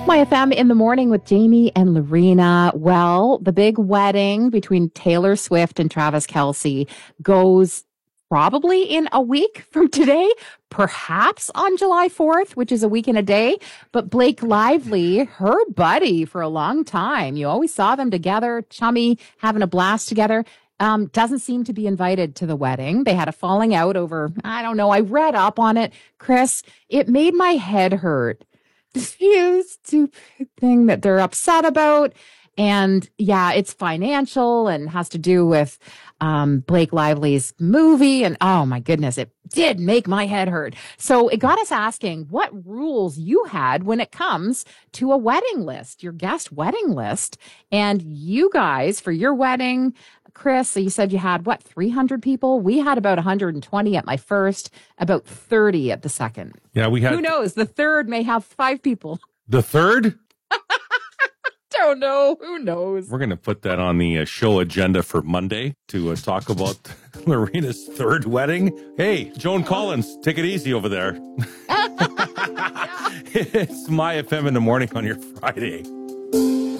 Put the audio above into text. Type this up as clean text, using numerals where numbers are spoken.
My FM in the morning with Jamie and Lorena. Well, the big wedding between Taylor Swift and Travis Kelce goes probably in a week from today, perhaps on July 4th, which is a week and a day. But Blake Lively, her buddy for a long time, you always saw them together, chummy, having a blast together. Doesn't seem to be invited to the wedding. They had a falling out over, I don't know, I read up on it. Chris, it made my head hurt. This huge, stupid thing that they're upset about. And yeah, it's financial and has to do with Blake Lively's movie. And oh my goodness, it did make my head hurt. So it got us asking what rules you had when it comes to a wedding list, your guest wedding list. And you guys, for your wedding, Chris, so you said you had, 300 people? We had about 120 at my first, about 30 at the second. Yeah, we had... Who knows? The third may have 5 people. The third? Don't know. Who knows? We're going to put that on the show agenda for Monday to talk about Lorena's third wedding. Hey, Joan Collins, take it easy over there. It's My FM in the morning on your Friday.